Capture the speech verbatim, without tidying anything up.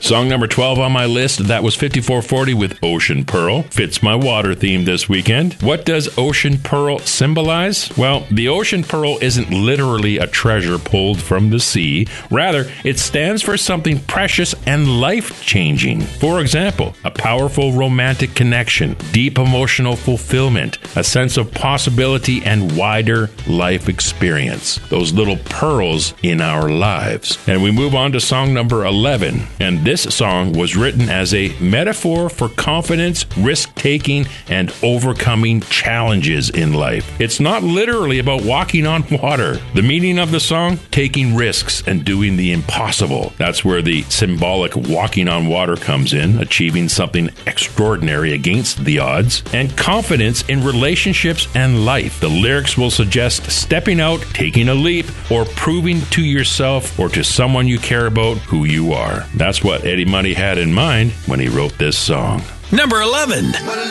Song number twelve on my list, that was fifty-four forty with Ocean Pearl. Fits my water theme this weekend. What does Ocean Pearl symbolize? Well, the ocean pearl isn't literally a treasure pulled from the sea. Rather, it stands for something precious and life-changing. For example, a powerful romantic connection, deep emotional fulfillment, a sense of possibility, and wider life experience. Those little pearls in our lives. And we move on to song number eleven. And this song was written as a metaphor for confidence, risk-taking, and overcoming challenges in life. It's not literally about walking on water. The meaning of the song? Taking risks and doing the impossible. That's where the symbolic walking on water comes in, achieving something extraordinary against the odds, and confidence in relationships and life. The lyrics will suggest stepping out, taking a leap, or proving to yourself or to someone you care about who you are. That's what Eddie Money had in mind when he wrote this song. Number eleven.